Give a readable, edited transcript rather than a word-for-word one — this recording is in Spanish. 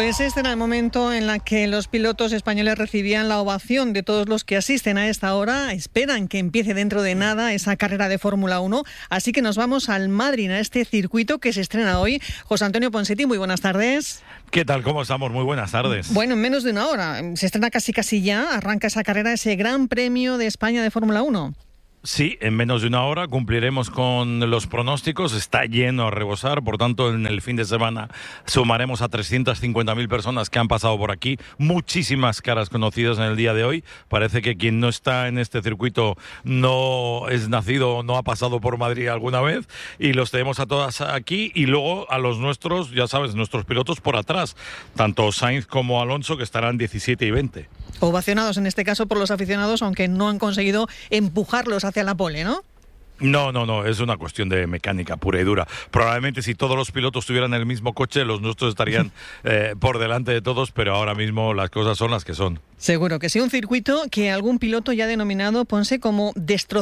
Pues este era el momento en el que los pilotos españoles recibían la ovación de todos los que asisten a esta hora. Esperan que empiece dentro de nada esa carrera de Fórmula 1. Así que nos vamos al Madrid, a este circuito que se estrena hoy. José Antonio Ponseti, muy buenas tardes. ¿Qué tal? ¿Cómo estamos? Muy buenas tardes. Bueno, en menos de una hora. Se estrena casi ya. Arranca esa carrera, ese Gran Premio de España de Fórmula 1. Sí, en menos de una hora cumpliremos con los pronósticos. Está lleno a rebosar, por tanto, en el fin de semana sumaremos a 350.000 personas que han pasado por aquí. Muchísimas caras conocidas en el día de hoy. Parece que quien no está en este circuito no es nacido, no ha pasado por Madrid alguna vez. Y los tenemos a todas aquí. Y luego a los nuestros, ya sabes, nuestros pilotos por atrás. Tanto Sainz como Alonso, que estarán 17 y 20. Ovacionados en este caso por los aficionados, aunque no han conseguido empujarlos hacia la pole, ¿no? No, es una cuestión de mecánica pura y dura. Probablemente si todos los pilotos tuvieran el mismo coche, los nuestros estarían por delante de todos, pero ahora mismo las cosas son las que son. Seguro que sí, un circuito que algún piloto ya ha denominado, Ponce, como destrozado.